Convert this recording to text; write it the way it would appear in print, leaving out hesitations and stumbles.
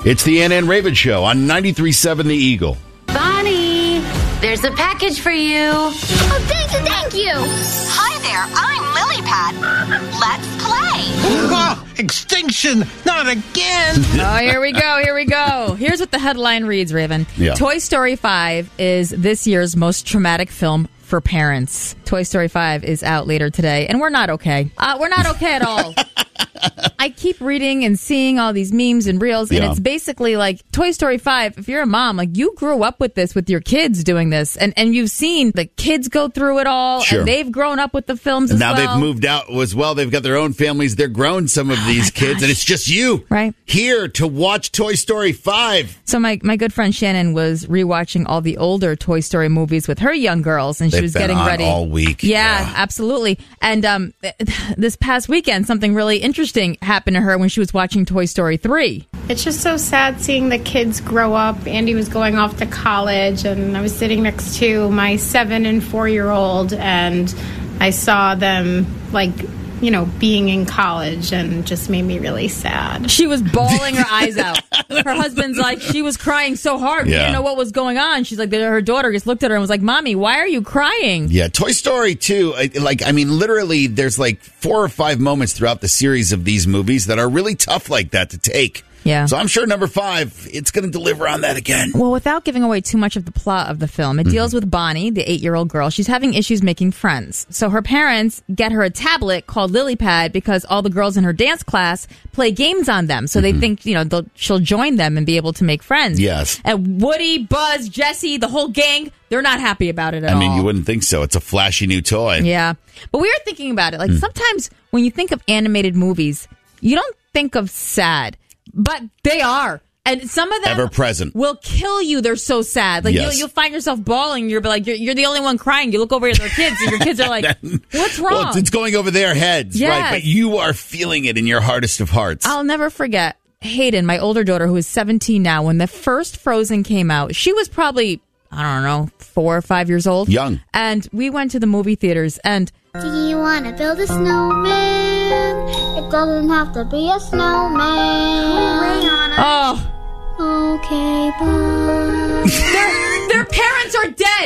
It's the Ann and Raven Show on 93.7 The Eagle. Bonnie, there's a package for you. Oh, thank you. Hi there, I'm Lily Pad. Let's play. Oh, extinction! Not again! Oh, here we go. Here's what the headline reads, Raven. Yeah. Toy Story 5 is this year's most traumatic film for parents. Toy Story 5 is out later today, and we're not okay. We're not okay at all. I keep reading and seeing all these memes and reels, and it's basically like Toy Story 5, if you're a mom, like you grew up with this, with your kids doing this, and you've seen the kids go through it all, Sure. and they've grown up with the films And as now well. they've moved out as well. They've got their own families. They're grown, some of these kids, and it's just you Right. here to watch Toy Story 5. So my good friend Shannon was rewatching all the older Toy Story movies with her young girls, and she They've was been getting on ready all week. Yeah, absolutely. And this past weekend, something really interesting happened to her when she was watching Toy Story 3. It's just so sad seeing the kids grow up. Andy was going off to college, and I was sitting next to my 7 and 4-year-old, and I saw them, being in college, and just made me really sad. She was bawling her eyes out. Her husband's like, she was crying so hard. We didn't know what was going on. She's like, her daughter just looked at her and was like, Mommy, why are you crying? Yeah, Toy Story 2, literally, there's 4 or 5 moments throughout the series of these movies that are really tough like that to take. Yeah. So I'm sure number 5, it's going to deliver on that again. Well, without giving away too much of the plot of the film, it deals with Bonnie, the 8-year-old girl. She's having issues making friends. So her parents get her a tablet called LilyPad because all the girls in her dance class play games on them. So they think, she'll join them and be able to make friends. Yes. And Woody, Buzz, Jesse, the whole gang, they're not happy about it at all. I mean, you wouldn't think so. It's a flashy new toy. Yeah. But we were thinking about it. Sometimes when you think of animated movies, you don't think of sad. But they are. And some of them Ever present. will kill you. They're so sad. Yes. You'll find yourself bawling. You're the only one crying. You look over at their kids, and your kids are like, what's wrong? Well, it's going over their heads, Yes. right? But you are feeling it in your hardest of hearts. I'll never forget Hayden, my older daughter, who is 17 now, when the first Frozen came out. She was probably, 4 or 5 years old. Young. And we went to the movie theaters, and Do you want to build a snowman? It doesn't have to be a snowman. oh, Okay, bye. their parents are dead.